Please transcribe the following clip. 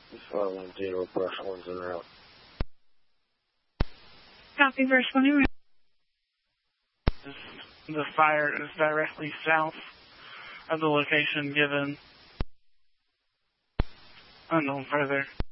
510, brush one's en route. Copy, brush one en route. The fire is directly south of the location given. Unknown further.